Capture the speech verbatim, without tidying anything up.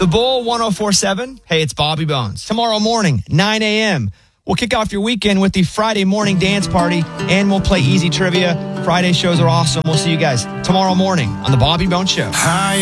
The Bull one oh four point seven. Hey, it's Bobby Bones. Tomorrow morning, nine a.m., we'll kick off your weekend with the Friday morning dance party, and we'll play easy trivia. Friday shows are awesome. We'll see you guys tomorrow morning on The Bobby Bones Show. High